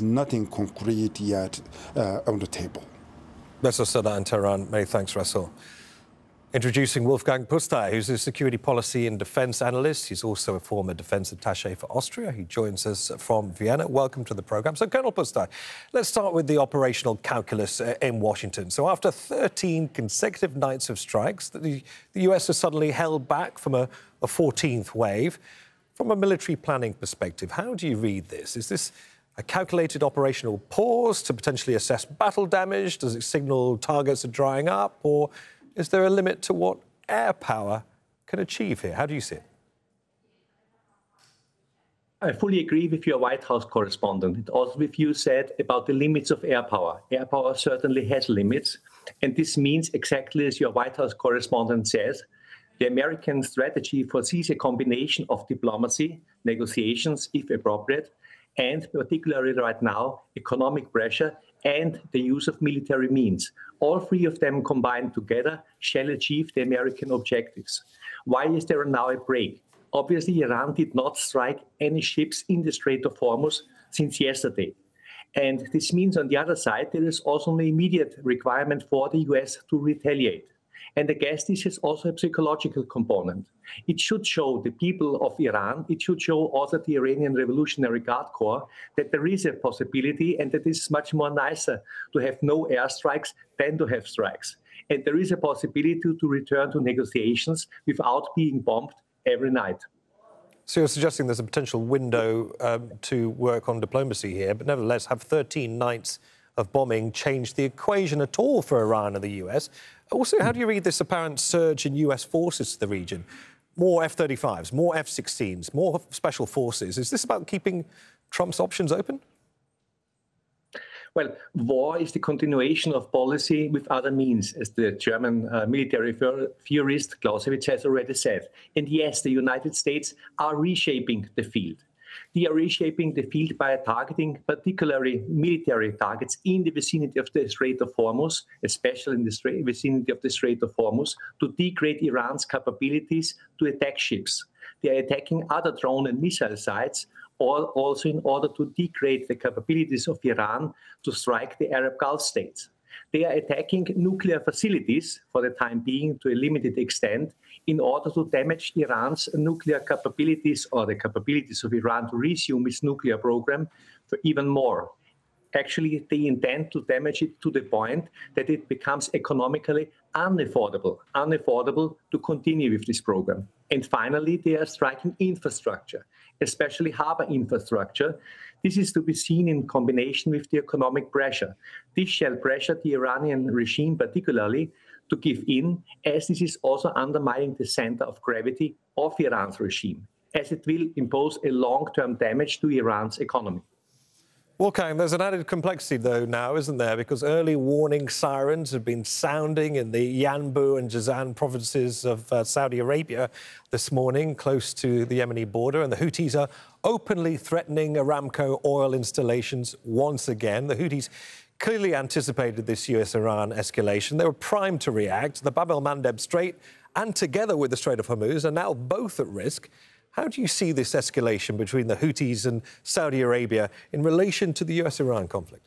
nothing concrete yet on the table. Let's start that in Tehran. Many thanks, Russell. Introducing Wolfgang Pusztai, who's a security policy and defence analyst. He's also a former defence attaché for Austria. He joins us from Vienna. Welcome to the programme. So, Colonel Pusztai, let's start with the operational calculus in Washington. So after 13 consecutive nights of strikes, the US has suddenly held back from a 14th wave. From a military planning perspective, how do you read this? Is this a calculated operational pause to potentially assess battle damage? Does it signal targets are drying up? Or is there a limit to what air power can achieve here? How do you see it? I fully agree with your White House correspondent. And also with you said about the limits of air power. Air power certainly has limits. And this means exactly as your White House correspondent says, the American strategy foresees a combination of diplomacy, negotiations, if appropriate, and particularly right now, economic pressure and the use of military means. All three of them combined together shall achieve the American objectives. Why is there now a break? Obviously, Iran did not strike any ships in the Strait of Hormuz since yesterday. And this means on the other side, there is also an immediate requirement for the US to retaliate. And I guess this is also a psychological component. It should show the people of Iran, it should show also the Iranian Revolutionary Guard Corps that there is a possibility and that it is much more nicer to have no airstrikes than to have strikes. And there is a possibility to return to negotiations without being bombed every night. So you're suggesting there's a potential window to work on diplomacy here, but nevertheless, have 13 nights of bombing changed the equation at all for Iran and the US? Also, how do you read this apparent surge in US forces to the region? More F-35s, more F-16s, more special forces. Is this about keeping Trump's options open? Well, war is the continuation of policy with other means, as the German military theorist Clausewitz has already said. And yes, the United States are reshaping the field. They are reshaping the field by targeting particularly military targets in the vicinity of the Strait of Hormuz, especially in the vicinity of the Strait of Hormuz, to degrade Iran's capabilities to attack ships. They are attacking other drone and missile sites, also in order to degrade the capabilities of Iran to strike the Arab Gulf states. They are attacking nuclear facilities for the time being to a limited extent in order to damage Iran's nuclear capabilities or the capabilities of Iran to resume its nuclear program for even more. Actually, they intend to damage it to the point that it becomes economically unaffordable to continue with this program. And finally, they are striking infrastructure, especially harbor infrastructure. This is to be seen in combination with the economic pressure. This shall pressure the Iranian regime particularly to give in, as this is also undermining the center of gravity of Iran's regime, as it will impose a long-term damage to Iran's economy. Wolfgang, there's an added complexity, though, now, isn't there? Because early warning sirens have been sounding in the Yanbu and Jazan provinces of Saudi Arabia this morning, close to the Yemeni border, and the Houthis are openly threatening Aramco oil installations once again. The Houthis clearly anticipated this US-Iran escalation. They were primed to react. The Bab el-Mandeb Strait and together with the Strait of Hormuz are now both at risk. How do you see this escalation between the Houthis and Saudi Arabia in relation to the US-Iran conflict?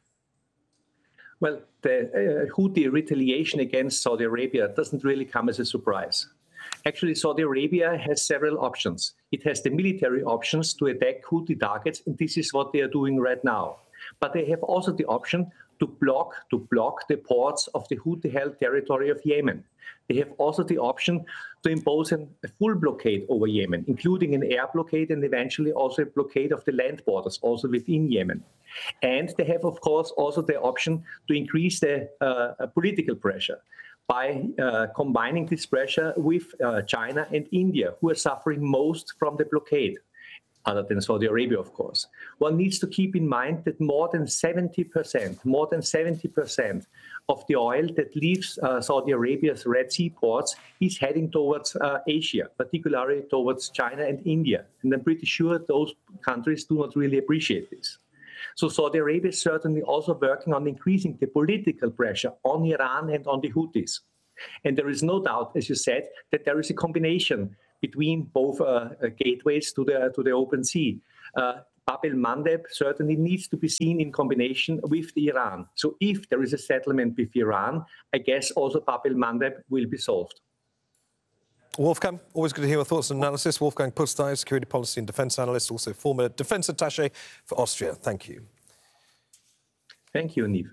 Well, the Houthi retaliation against Saudi Arabia doesn't really come as a surprise. Actually, Saudi Arabia has several options. It has the military options to attack Houthi targets, and this is what they are doing right now. But they have also the option to block the ports of the Houthi-held territory of Yemen. They have also the option to impose a full blockade over Yemen, including an air blockade and eventually also a blockade of the land borders, also within Yemen. And they have, of course, also the option to increase the political pressure by combining this pressure with China and India, who are suffering most from the blockade, other than Saudi Arabia, of course. One needs to keep in mind that more than 70% of the oil that leaves Saudi Arabia's Red Sea ports is heading towards Asia, particularly towards China and India. And I'm pretty sure those countries do not really appreciate this. So Saudi Arabia is certainly also working on increasing the political pressure on Iran and on the Houthis. And there is no doubt, as you said, that there is a combination between both gateways to the open sea. Bab el-Mandeb certainly needs to be seen in combination with Iran. So if there is a settlement with Iran, I guess also Bab el-Mandeb will be solved. Wolfgang, always good to hear your thoughts and analysis. Wolfgang Pusztai, security policy and defence analyst, also former defence attaché for Austria. Thank you. Thank you, Niamh.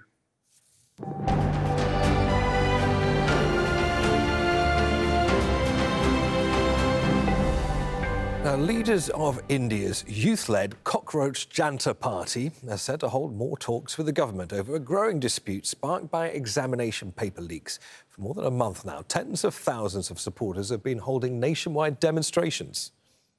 Now, leaders of India's youth-led Cockroach Janta Party are set to hold more talks with the government over a growing dispute sparked by examination paper leaks. For more than a month now, tens of thousands of supporters have been holding nationwide demonstrations.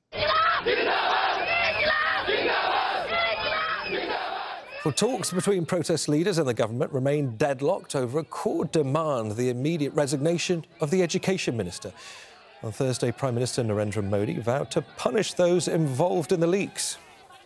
For talks between protest leaders and the government remain deadlocked over a core demand, the immediate resignation of the education minister. On Thursday, Prime Minister Narendra Modi vowed to punish those involved in the leaks.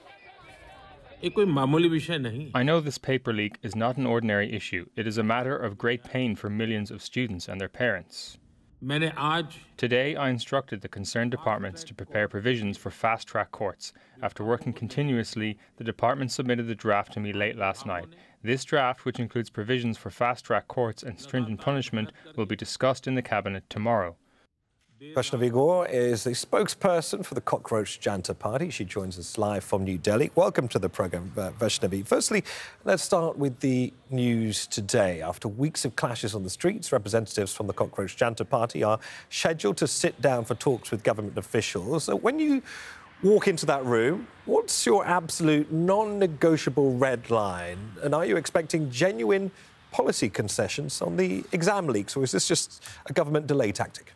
I know this paper leak is not an ordinary issue. It is a matter of great pain for millions of students and their parents. Today, I instructed the concerned departments to prepare provisions for fast-track courts. After working continuously, the department submitted the draft to me late last night. This draft, which includes provisions for fast-track courts and stringent punishment, will be discussed in the Cabinet tomorrow. Vaishnavi Gaur is the spokesperson for the Cockroach Janta Party. She joins us live from New Delhi. Welcome to the programme, Vaishnavi. Firstly, let's start with the news today. After weeks of clashes on the streets, representatives from the Cockroach Janta Party are scheduled to sit down for talks with government officials. So when you walk into that room, what's your absolute non-negotiable red line? And are you expecting genuine policy concessions on the exam leaks, or is this just a government delay tactic?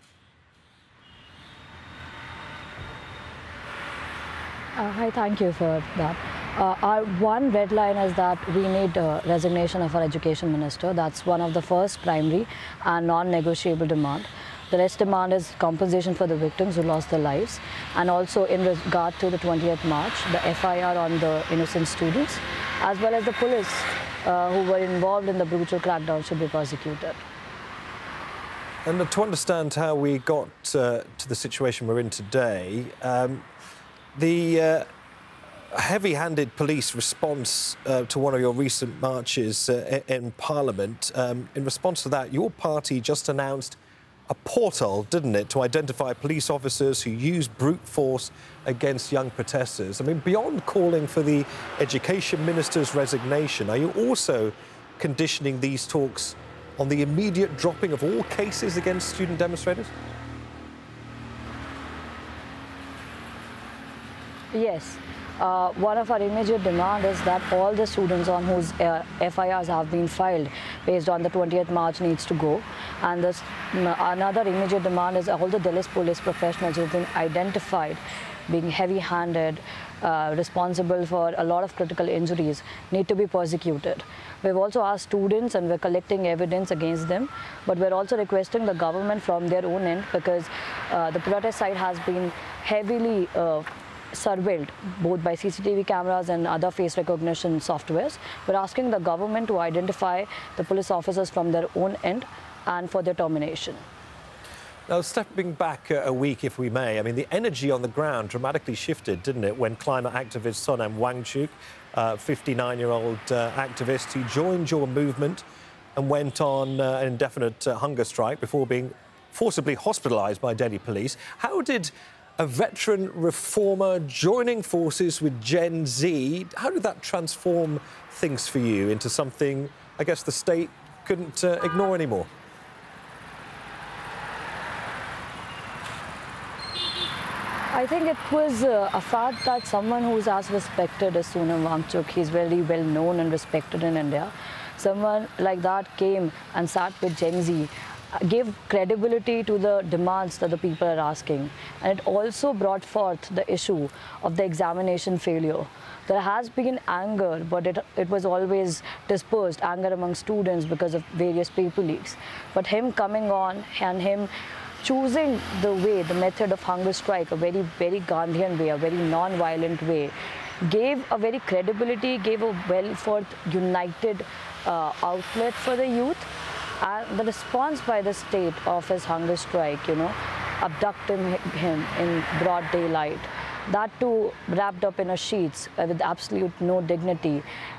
Hi, thank you for that. Our one red line is that we need resignation of our education minister. That's one of the first primary and non-negotiable demand. The rest demand is compensation for the victims who lost their lives, and also in regard to the 20th March, the FIR on the innocent students, as well as the police who were involved in the brutal crackdown should be prosecuted. And to understand how we got to the situation we're in today, the heavy-handed police response to one of your recent marches in Parliament, in response to that, your party just announced a portal, didn't it, to identify police officers who use brute force against young protesters. I mean, beyond calling for the education minister's resignation, are you also conditioning these talks on the immediate dropping of all cases against student demonstrators? Yes. One of our immediate demand is that all the students on whose FIRs have been filed based on the 20th March needs to go. And another immediate demand is all the Delhi police professionals who have been identified being heavy-handed, responsible for a lot of critical injuries, need to be prosecuted. We've also asked students, and we're collecting evidence against them, but we're also requesting the government from their own end, because the protest site has been heavily surveilled both by CCTV cameras and other face recognition softwares. We're asking the government to identify the police officers from their own end and for their termination. Now, stepping back a week, if we may, I mean, the energy on the ground dramatically shifted, didn't it, when climate activist Sonam Wangchuk, 59-year-old activist who joined your movement and went on an indefinite hunger strike before being forcibly hospitalised by Delhi police. How did a veteran reformer joining forces with Gen Z, how did that transform things for you into something, I guess, the state couldn't ignore anymore? I think it was a fact that someone who's as respected as Sonam Wangchuk, he's very well known and respected in India. Someone like that came and sat with Gen Z, gave credibility to the demands that the people are asking. And it also brought forth the issue of the examination failure. There has been anger, but it was always dispersed, anger among students because of various paper leaks. But him coming on and him choosing the way, the method of hunger strike, a very, very Gandhian way, a very non-violent way, gave a very credibility, gave a well-thought, united outlet for the youth. And the response by the state of his hunger strike, abducting him in broad daylight, That too wrapped up in a sheets with absolute no dignity.